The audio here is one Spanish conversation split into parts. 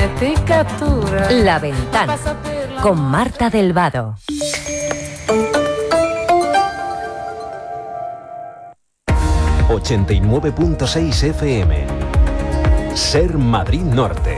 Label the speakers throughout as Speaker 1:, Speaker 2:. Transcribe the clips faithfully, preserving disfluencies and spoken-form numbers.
Speaker 1: metti cattura.
Speaker 2: La Ventana, con Marta del Vado.
Speaker 3: ochenta y nueve punto seis F M. Ser Madrid Norte.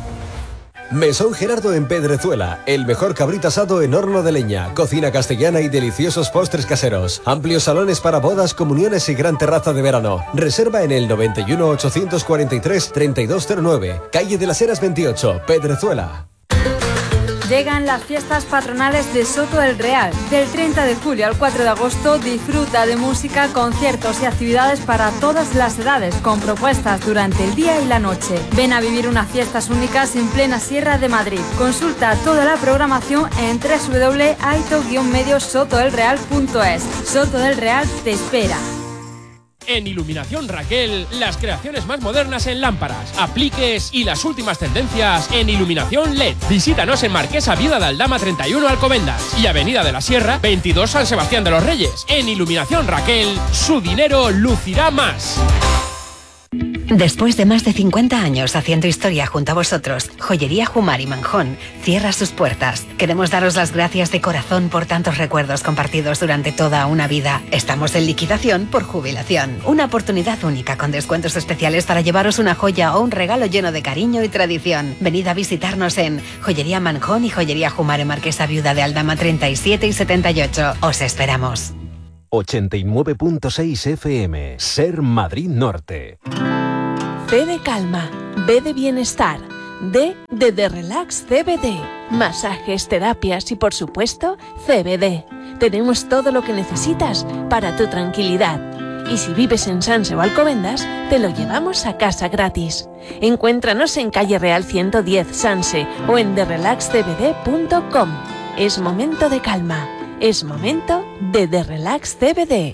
Speaker 3: Mesón Gerardo en Pedrezuela, el mejor cabrito asado en horno de leña, cocina castellana y deliciosos postres caseros, amplios salones para bodas, comuniones y gran terraza de verano. Reserva en el noventa y uno, ochocientos cuarenta y tres, treinta y dos cero nueve, calle de las Heras veintiocho, Pedrezuela.
Speaker 4: Llegan las fiestas patronales de Soto del Real. Del treinta de julio al cuatro de agosto disfruta de música, conciertos y actividades para todas las edades, con propuestas durante el día y la noche. Ven a vivir unas fiestas únicas en plena Sierra de Madrid. Consulta toda la programación en doble u doble u doble u punto aito guion medio soto del real punto es. Soto del Real te espera.
Speaker 5: En Iluminación Raquel, las creaciones más modernas en lámparas, apliques y las últimas tendencias en iluminación L E D. Visítanos en Marquesa Viuda de Aldama treinta y uno Alcobendas y Avenida de la Sierra veintidós San Sebastián de los Reyes. En Iluminación Raquel, su dinero lucirá más.
Speaker 2: Después de más de cincuenta años haciendo historia junto a vosotros, Joyería Jumar y Manjón cierra sus puertas. Queremos daros las gracias de corazón por tantos recuerdos compartidos durante toda una vida. Estamos en liquidación por jubilación. Una oportunidad única con descuentos especiales para llevaros una joya o un regalo lleno de cariño y tradición. Venid a visitarnos en Joyería Manjón y Joyería Jumar en Marquesa Viuda de Aldama treinta y siete y setenta y ocho. Os esperamos.
Speaker 3: ochenta y nueve punto seis F M. Ser Madrid Norte.
Speaker 6: C de calma, B de bienestar, D de The Relax C B D, masajes, terapias y por supuesto C B D. Tenemos todo lo que necesitas para tu tranquilidad. Y si vives en Sanse o Alcobendas, te lo llevamos a casa gratis. Encuéntranos en calle Real ciento diez Sanse o en the relax c b d punto com. Es momento de calma, es momento de The Relax C B D.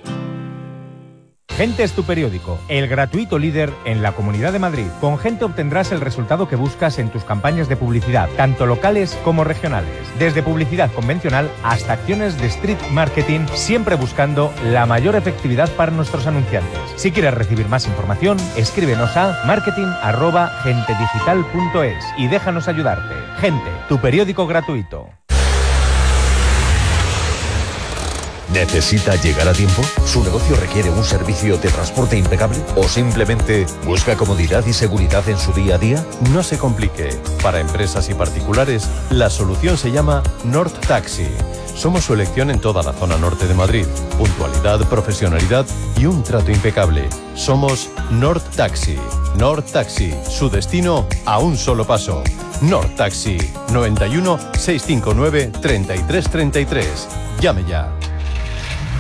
Speaker 7: Gente es tu periódico, el gratuito líder en la Comunidad de Madrid. Con Gente obtendrás el resultado que buscas en tus campañas de publicidad, tanto locales como regionales. Desde publicidad convencional hasta acciones de street marketing, siempre buscando la mayor efectividad para nuestros anunciantes. Si quieres recibir más información, escríbenos a marketing arroba gente digital punto es y déjanos ayudarte. Gente, tu periódico gratuito.
Speaker 8: ¿Necesita llegar a tiempo? ¿Su negocio requiere un servicio de transporte impecable? ¿O simplemente busca comodidad y seguridad en su día a día?
Speaker 9: No se complique. Para empresas y particulares, la solución se llama Nord Taxi. Somos su elección en toda la zona norte de Madrid. Puntualidad, profesionalidad y un trato impecable. Somos Nord Taxi. Nord Taxi, su destino a un solo paso. Nord Taxi, noventa y uno, seiscientos cincuenta y nueve, treinta y tres treinta y tres. Llame ya.